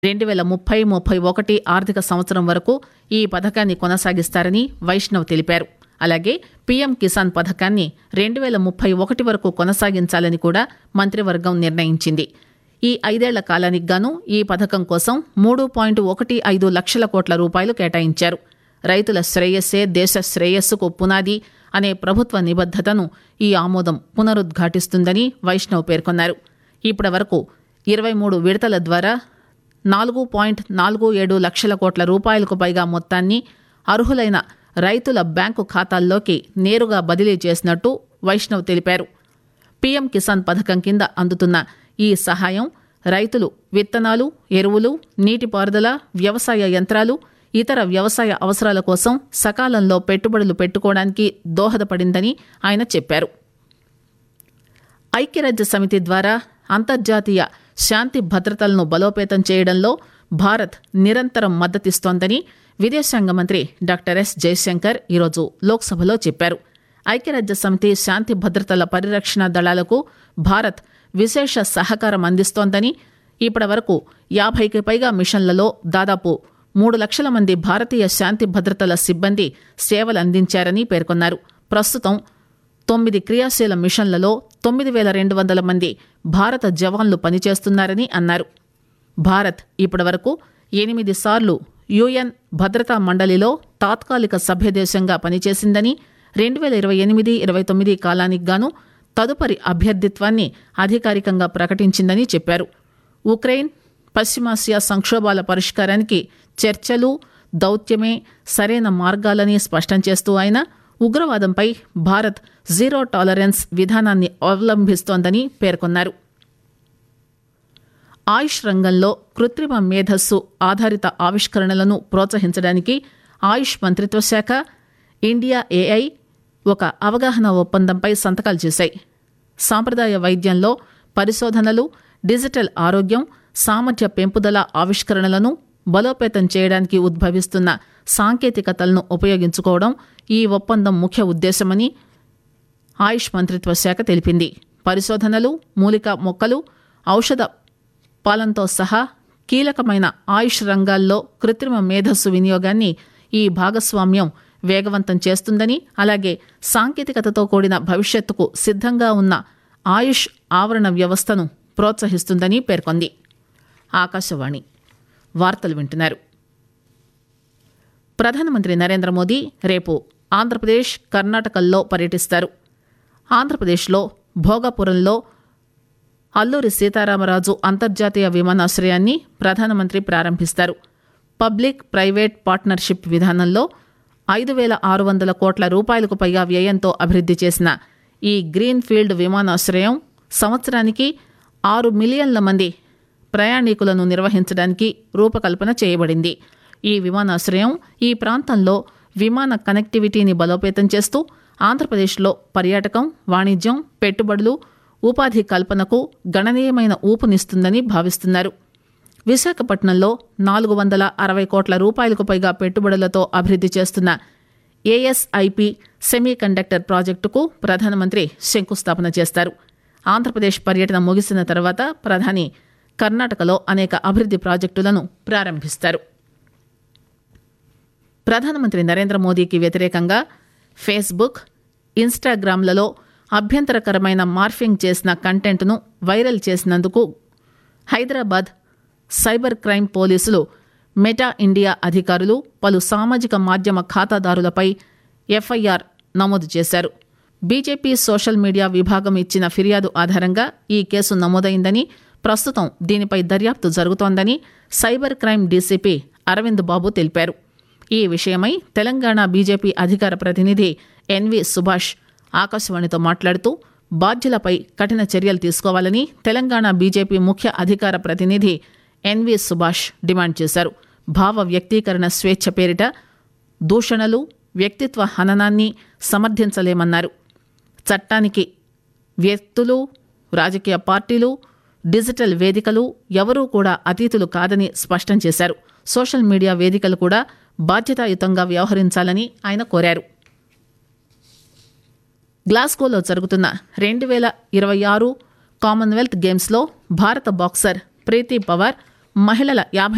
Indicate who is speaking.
Speaker 1: 2030-31 ఆర్థిక సంవత్సరం వరకు ఈ పథకాన్ని కొనసాగిస్తారని వైష్ణవ్ తెలిపారు. అలాగే పీఎం కిసాన్ పథకాన్ని 2031 వరకు కొనసాగించాలని కూడా మంత్రివర్గం నిర్ణయించింది. ఈ 5 ఏళ్ల కాలానికి గాను ఈ పథకం కోసం 3.15 లక్షల కోట్ల రూపాయలు కేటాయించారు. రైతుల శ్రేయస్సే దేశ శ్రేయస్సుకు పునాది అనే ప్రభుత్వ నిబద్దతను ఈ ఆమోదం పునరుద్ఘాటిస్తుందని వైష్ణవ్ పేర్కొన్నారు. ఇప్పటి వరకు 23 విడతల ద్వారా 4.47 లక్షల కోట్ల రూపాయలకు పైగా మొత్తాన్ని అర్హులైన రైతుల బ్యాంకు ఖాతాల్లోకి నేరుగా బదిలీ చేసినట్టు వైష్ణవ్ తెలిపారు. పీఎం కిసాన్ పథకం కింద అందుతున్న ఈ సహాయం రైతులు విత్తనాలు, ఎరువులు, నీటిపారుదల, వ్యవసాయ యంత్రాలు, ఇతర వ్యవసాయ అవసరాల కోసం సకాలంలో పెట్టుబడులు పెట్టుకోవడానికి దోహదపడిందని ఆయన చెప్పారు. ఐక్యరాజ్య సమితి ద్వారా అంతర్జాతీయ శాంతి భద్రతలను బలోపేతం చేయడంలో భారత్ నిరంతరం మద్దతిస్తోందని విదేశాంగ మంత్రి డాక్టర్ ఎస్ జయశంకర్ ఈరోజు లోక్సభలో చెప్పారు. ఐక్యరాజ్య సమితి శాంతి భద్రతల పరిరక్షణ దళాలకు భారత్ విశేష సహకారం అందిస్తోందని, ఇప్పటి వరకు 50కి పైగా మిషన్లలో దాదాపు 3 లక్షల మంది భారతీయ శాంతి భద్రతల సిబ్బంది సేవలందించారని పేర్కొన్నారు. ప్రస్తుతం 9 క్రియాశీల మిషన్లలో 9,200 మంది భారత జవాన్లు పనిచేస్తున్నారని అన్నారు. భారత్ ఇప్పటి వరకు 8 సార్లు యుఎన్ భద్రతా మండలిలో తాత్కాలిక సభ్యదేశంగా పనిచేసిందని, 2028-29 కాలానికి గాను తదుపరి అభ్యర్థిత్వాన్ని అధికారికంగా ప్రకటించిందని చెప్పారు. ఉక్రెయిన్, పశ్చిమాసియా సంక్షోభాల పరిష్కారానికి చర్చలు, దౌత్యమే సరైన మార్గాలని స్పష్టం చేస్తూ ఆయన ఉగ్రవాదంపై భారత్ జీరో టాలరెన్స్ విధానాన్ని అవలంబిస్తోందని పేర్కొన్నారు. ఆయుష్ రంగంలో కృత్రిమ మేధస్సు ఆధారిత ఆవిష్కరణలను ప్రోత్సహించడానికి ఆయుష్ మంత్రిత్వ శాఖ, ఇండియా ఏఐ ఒక అవగాహన ఒప్పందంపై సంతకాలు చేశాయి. సాంప్రదాయ వైద్యంలో పరిశోధనలు, డిజిటల్ ఆరోగ్యం, సామర్థ్య పెంపుదల ఆవిష్కరణలను బలోపేతం చేయడానికి ఉద్భవిస్తున్న సాంకేతికతలను ఉపయోగించుకోవడం ఈ ఒప్పందం ముఖ్య ఉద్దేశమని ఆయుష్ మంత్రిత్వ శాఖ తెలిపింది. పరిశోధనలు, మూలిక మొక్కలు, ఔషధ పాలనతో సహా కీలకమైన ఆయుష్ రంగాల్లో కృత్రిమ మేధస్సు వినియోగాన్ని ఈ భాగస్వామ్యం వేగవంతం చేస్తుందని, అలాగే సాంకేతికతతో కూడిన భవిష్యత్తుకు సిద్ధంగా ఉన్న ఆయుష్ ఆవరణ వ్యవస్థను ప్రోత్సహిస్తుందని పేర్కొంది. ఆకాశవాణి వార్తలు వింటున్నారు. ప్రధానమంత్రి నరేంద్ర మోదీ రేపు ఆంధ్రప్రదేశ్, కర్ణాటకల్లో పర్యటిస్తారు. ఆంధ్రప్రదేశ్లో భోగాపురంలో అల్లూరి సీతారామరాజు అంతర్జాతీయ విమానాశ్రయాన్ని ప్రధానమంత్రి ప్రారంభిస్తారు. పబ్లిక్ ప్రైవేట్ పార్ట్నర్షిప్ విధానంలో 5,600 కోట్ల రూపాయలకు పైగా వ్యయంతో అభివృద్ది చేసిన ఈ గ్రీన్ ఫీల్డ్ విమానాశ్రయం సంవత్సరానికి 6 మిలియన్ల మంది ప్రయాణికులను నిర్వహించడానికి రూపకల్పన చేయబడింది. ఈ విమానాశ్రయం ఈ ప్రాంతంలో విమాన కనెక్టివిటీని బలోపేతం చేస్తూ ఆంధ్రప్రదేశ్లో పర్యాటకం, వాణిజ్యం, పెట్టుబడులు, ఉపాధి కల్పనకు గణనీయమైన ఊపునిస్తుందని భావిస్తున్నారు. విశాఖపట్నంలో 460 కోట్ల రూపాయలకు పైగా పెట్టుబడులతో అభివృద్ది చేస్తున్న ఏఎస్ఐపి సెమీ కండక్టర్ ప్రాజెక్టుకు ప్రధానమంత్రి శంకుస్థాపన చేస్తారు. ఆంధ్రప్రదేశ్ పర్యటన ముగిసిన తర్వాత ప్రధాని కర్ణాటకలో అనేక అభివృద్ది ప్రాజెక్టులను ప్రారంభిస్తారు. ప్రధానమంత్రి నరేంద్ర మోదీకి వ్యతిరేకంగా ఫేస్బుక్, ఇన్స్టాగ్రామ్లలో అభ్యంతరకరమైన మార్ఫింగ్ చేసిన కంటెంట్ను వైరల్ చేసినందుకు హైదరాబాద్ సైబర్ క్రైమ్ పోలీసులు మెటా ఇండియా అధికారులు పలు సామాజిక మాధ్యమ ఖాతాదారులపై ఎఫ్ఐఆర్ నమోదు చేశారు. బీజేపీ సోషల్ మీడియా విభాగం ఇచ్చిన ఫిర్యాదు ఆధారంగా ఈ కేసు నమోదైందని, ప్రస్తుతం దీనిపై దర్యాప్తు జరుగుతోందని సైబర్ క్రైమ్ డీసీపీ అరవింద్ బాబు తెలిపారు. ఈ విషయమై తెలంగాణ బీజేపీ అధికార ప్రతినిధి ఎన్వి సుభాష్ ఆకాశవాణితో మాట్లాడుతూ బాధ్యులపై కఠిన చర్యలు తీసుకోవాలని తెలంగాణ బీజేపీ ముఖ్య అధికార ప్రతినిధి ఎన్వి సుభాష్ డిమాండ్ చేశారు. భావ వ్యక్తీకరణ స్వేచ్ఛ పేరిట దూషణలు, వ్యక్తిత్వ హననాన్ని సమర్థించలేమన్నారు. చట్టానికి వ్యక్తులు, రాజకీయ పార్టీలు, డిజిటల్ వేదికలు ఎవరూ కూడా అతీతులు కాదని స్పష్టం చేశారు. సోషల్ మీడియా వేదికలు కూడా బాధ్యతాయుతంగా వ్యవహరించాలని ఆయన కోరారు. గ్లాస్గోలో జరుగుతున్న 2026 కామన్వెల్త్ గేమ్స్లో భారత బాక్సర్ ప్రీతి పవార్ మహిళల 50